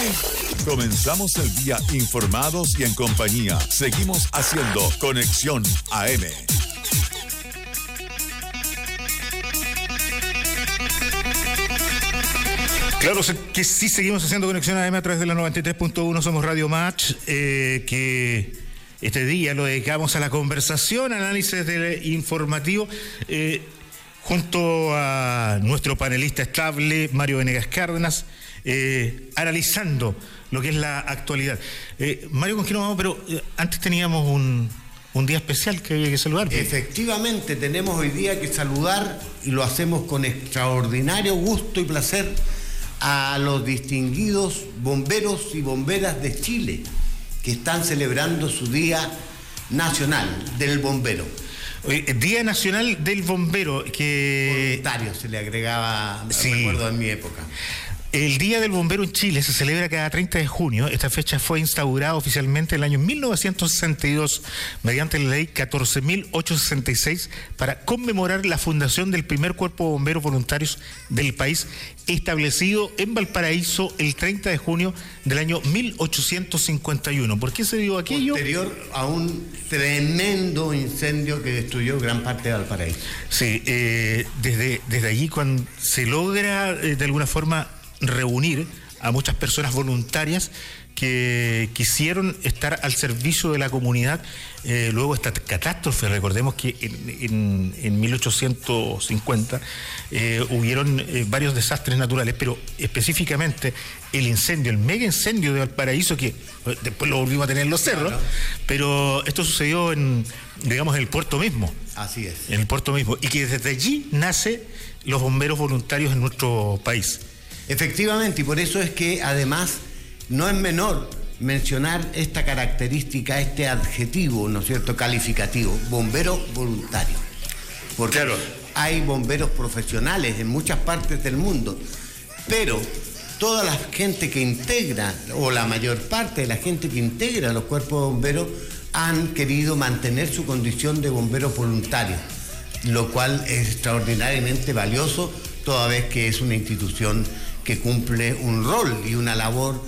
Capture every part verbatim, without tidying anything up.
Comenzamos el día informados y en compañía. Seguimos haciendo Conexión A M. Claro que sí, seguimos haciendo Conexión A M a través de la noventa y tres punto uno. Somos Radio Match, eh, que este día lo dedicamos a la conversación, análisis del informativo, eh, junto a nuestro panelista estable, Mario Venegas Cárdenas, eh, analizando lo que es la actualidad. Eh, Mario, ¿con quién nos vamos? Pero eh, antes teníamos un, un día especial que había que saludar. Efectivamente, tenemos hoy día que saludar, y lo hacemos con extraordinario gusto y placer, a los distinguidos bomberos y bomberas de Chile, que están celebrando su Día Nacional del Bombero. Día Nacional del Bombero, que... Voluntario se le agregaba, sí, recuerdo en mi época. El Día del Bombero en Chile se celebra cada treinta de junio. Esta fecha fue instaurada oficialmente en el año mil novecientos sesenta y dos mediante la ley catorce mil ochocientos sesenta y seis para conmemorar la fundación del primer cuerpo de bomberos voluntarios del país, establecido en Valparaíso el treinta de junio del año mil ochocientos cincuenta y uno. ¿Por qué se dio aquello? Posterior a un tremendo incendio que destruyó gran parte de Valparaíso. Sí, eh, desde, desde allí cuando se logra eh, de alguna forma reunir a muchas personas voluntarias que quisieron estar al servicio de la comunidad. Eh, luego esta catástrofe, recordemos que en, en, en mil ochocientos cincuenta eh, hubieron eh, varios desastres naturales, pero específicamente el incendio, el mega incendio de Valparaíso, que después lo volvimos a tener en los cerros, claro, pero esto sucedió en, digamos, en el puerto mismo. Así es. En el puerto mismo, y que desde allí nace los bomberos voluntarios en nuestro país. Efectivamente, y por eso es que además no es menor mencionar esta característica, este adjetivo, ¿no es cierto?, calificativo, bombero voluntario. Porque claro, hay bomberos profesionales en muchas partes del mundo, pero toda la gente que integra, o la mayor parte de la gente que integra los cuerpos de bomberos, han querido mantener su condición de bomberos voluntarios, lo cual es extraordinariamente valioso, toda vez que es una institución que cumple un rol y una labor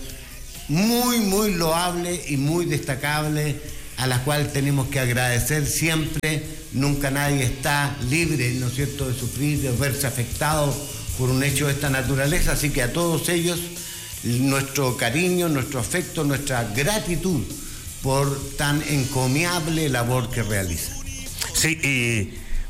muy, muy loable y muy destacable, a la cual tenemos que agradecer siempre. Nunca nadie está libre, ¿no es cierto?, de sufrir, de verse afectado por un hecho de esta naturaleza, así que a todos ellos nuestro cariño, nuestro afecto, nuestra gratitud por tan encomiable labor que realizan. Sí, y...